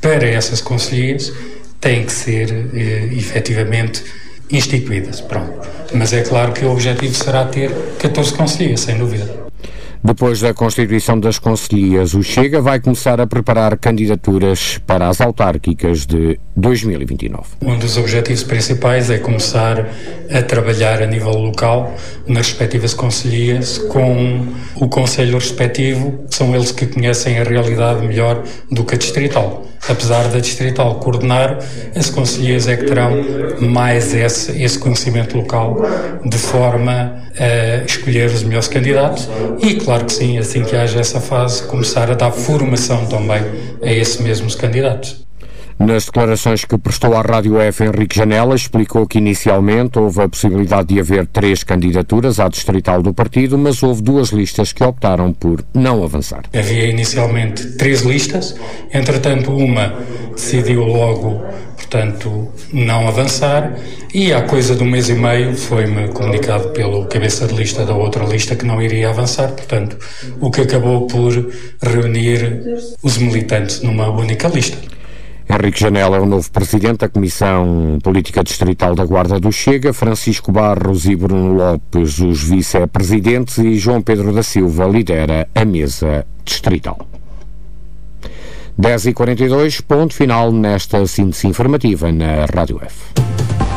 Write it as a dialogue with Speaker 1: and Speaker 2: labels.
Speaker 1: para essas conselhias têm que ser efetivamente instituídas. Pronto. Mas é claro que o objetivo será ter 14 conselhias, sem dúvida.
Speaker 2: Depois da constituição das conselhias, o Chega vai começar a preparar candidaturas para as autárquicas de 2029.
Speaker 1: Um dos objetivos principais é começar a trabalhar a nível local, nas respectivas conselhias, com o conselho respectivo, são eles que conhecem a realidade melhor do que a distrital. Apesar da distrital coordenar, as conselhias é que terão mais esse conhecimento local, de forma a escolher os melhores candidatos e, claro que sim, assim que haja essa fase, começar a dar formação também a esses mesmos candidatos.
Speaker 2: Nas declarações que prestou à Rádio F, Henrique Janela explicou que inicialmente houve a possibilidade de haver 3 candidaturas à distrital do partido, mas houve 2 listas que optaram por não avançar.
Speaker 1: Havia inicialmente 3 listas, entretanto uma decidiu logo, portanto, não avançar, e há coisa de 1 mês e meio foi-me comunicado pelo cabeça de lista da outra lista que não iria avançar, portanto, o que acabou por reunir os militantes numa única lista.
Speaker 2: Henrique Janela é o novo presidente da Comissão Política Distrital da Guarda do Chega, Francisco Barros e Bruno Lopes, os vice-presidentes, e João Pedro da Silva lidera a mesa distrital. 10h42, ponto final nesta síntese informativa na Rádio F.